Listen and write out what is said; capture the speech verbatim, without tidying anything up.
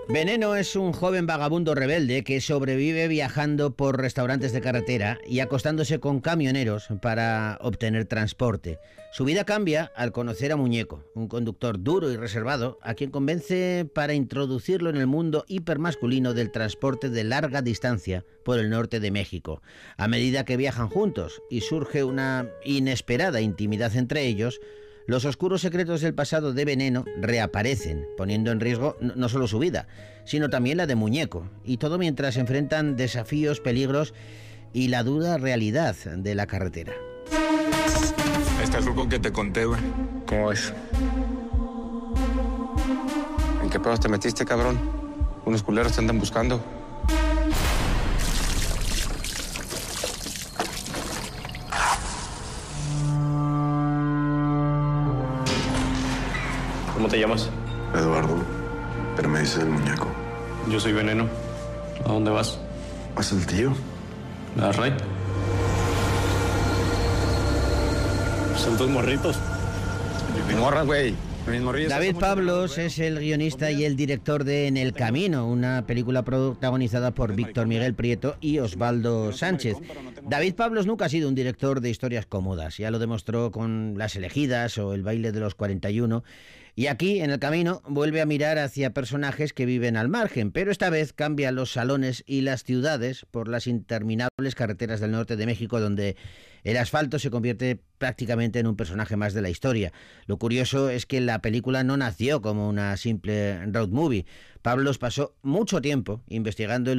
Veneno es un joven vagabundo rebelde que sobrevive viajando por restaurantes de carretera y acostándose con camioneros para obtener transporte. Su vida cambia al conocer a Muñeco, un conductor duro y reservado, a quien convence para introducirlo en el mundo hipermasculino del transporte de larga distancia por el norte de México. A medida que viajan juntos y surge una inesperada intimidad entre ellos, los oscuros secretos del pasado de Veneno reaparecen, poniendo en riesgo no solo su vida, sino también la de Muñeco, y todo mientras enfrentan desafíos, peligros y la dura realidad de la carretera. Este es algo que te conté, güey. ¿Cómo es? ¿En qué pedos te metiste, cabrón? Unos culeros te andan buscando. ¿Cómo te llamas? Eduardo, pero me dice el Muñeco. Yo soy Veneno. ¿A dónde vas? ¿A Saltillo? ¿A Ray? Son tus morritos. Morras, güey. David Pablos es el guionista y el director de En el Camino, una película protagonizada por Víctor Miguel Prieto y Osvaldo Sánchez. David Pablos nunca ha sido un director de historias cómodas, ya lo demostró con Las elegidas o El baile de los cuarenta y uno, y aquí, En el Camino, vuelve a mirar hacia personajes que viven al margen, pero esta vez cambia los salones y las ciudades por las interminables carreteras del norte de México, donde el asfalto se convierte prácticamente en un personaje más de la historia. Lo curioso es que la película no nació como una simple road movie. Pablos pasó mucho tiempo investigando el